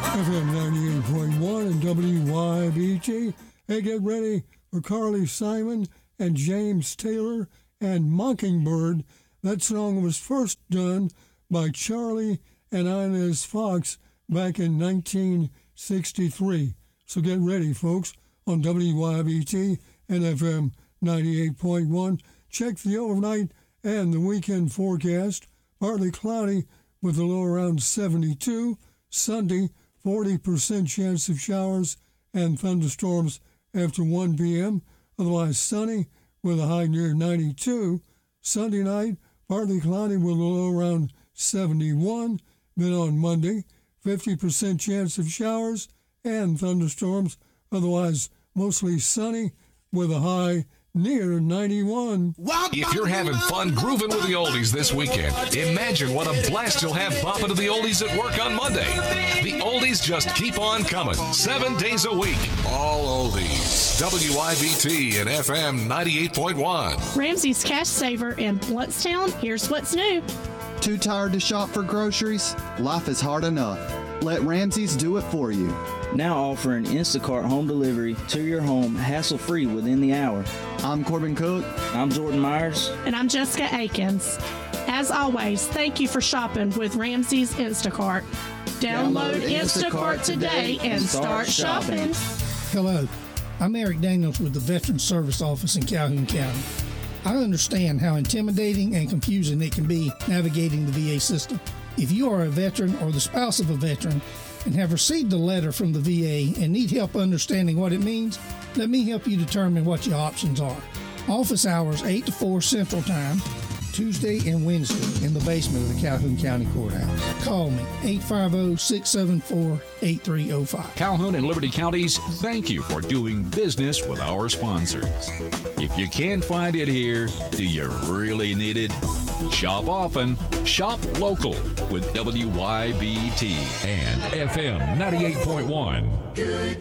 FM 98.1 and WYBT. Hey, get ready for Carly Simon and James Taylor and Mockingbird. That song was first done by Charlie and Inez Fox back in 1963. So get ready, folks, on WYBT and FM 98.1. Check the overnight and the weekend forecast. Partly cloudy with a low around 72. Sunday, 40% chance of showers and thunderstorms after 1 p.m. Otherwise sunny with a high near 92. Sunday night, partly cloudy with a low around 71. Then on Monday, 50% chance of showers and thunderstorms. Otherwise mostly sunny with a high near 91. If you're having fun grooving with the oldies this weekend, imagine what a blast you'll have bopping to the oldies at work on Monday. The oldies just keep on coming, 7 days a week. All oldies. WYBT and FM 98.1. Ramsey's Cash Saver in Bluntstown. Here's what's new. Too tired to shop for groceries? Life is hard enough. Let Ramsey's do it for you. Now offering Instacart home delivery to your home hassle-free within the hour. I'm Corbin Cook. I'm Jordan Myers. And I'm Jessica Akins. As always, thank you for shopping with Ramsey's Instacart. Download Instacart today and start shopping. Hello, I'm Eric Daniels with the Veteran Service Office in Calhoun County. I understand how intimidating and confusing it can be navigating the VA system. If you are a veteran or the spouse of a veteran and have received a letter from the VA and need help understanding what it means, let me help you determine what your options are. Office hours 8 to 4 Central Time, Tuesday and Wednesday in the basement of the Calhoun County Courthouse. Call me, 850-674-8305. Calhoun and Liberty Counties, thank you for doing business with our sponsors. If you can't find it here, do you really need it? Shop often, shop local with WYBT and FM 98.1.